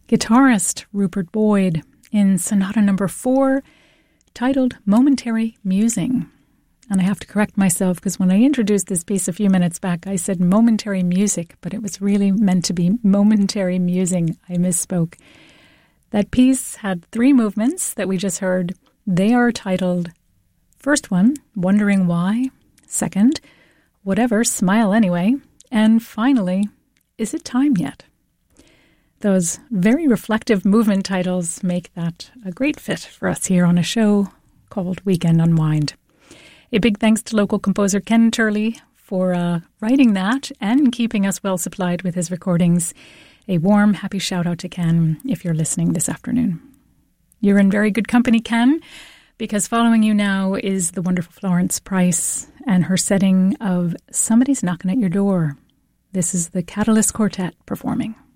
Guitarist Rupert Boyd in Sonata No. 4, titled Momentary Musing. And I have to correct myself because when I introduced this piece a few minutes back, I said momentary music, but it was really meant to be momentary musing. I misspoke. That piece had 3 movements that we just heard. They are titled, first one, Wondering Why, second, Whatever, Smile Anyway, and finally, Is It Time Yet? Those very reflective movement titles make that a great fit for us here on a show called Weekend Unwind. A big thanks to local composer Ken Turley for writing that and keeping us well supplied with his recordings. A warm, happy shout out to Ken if you're listening this afternoon. You're in very good company, Ken, because following you now is the wonderful Florence Price and her setting of Somebody's Knocking at Your Door. This is the Catalyst Quartet performing.